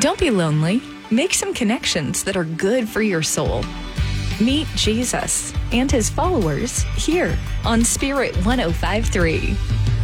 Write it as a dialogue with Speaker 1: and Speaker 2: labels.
Speaker 1: Don't be lonely. Make some connections that are good for your soul. Meet Jesus and his followers here on Spirit 105.3.